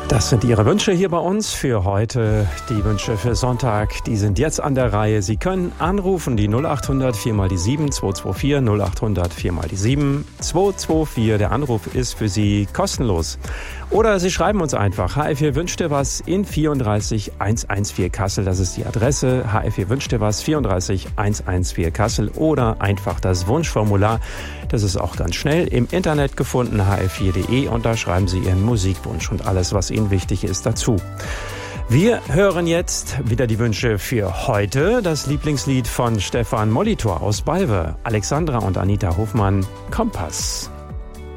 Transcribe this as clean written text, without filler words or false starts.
Das sind Ihre Wünsche hier bei uns für heute. Die Wünsche für Sonntag, die sind jetzt an der Reihe. Sie können anrufen, die 0800 4x7 224 0800 4x7 224. Der Anruf ist für Sie kostenlos. Oder Sie schreiben uns einfach, HR4 wünscht dir was in 34114 Kassel. Das ist die Adresse. HR4 wünscht dir was 34114 Kassel. Oder einfach das Wunschformular. Das ist auch ganz schnell im Internet gefunden, hr4.de. Und da schreiben Sie Ihren Musikwunsch und alles, was Ihnen wichtig ist, dazu. Wir hören jetzt wieder die Wünsche für heute. Das Lieblingslied von Stefan Molitor aus Balve, Alexandra und Anita Hofmann, Kompass.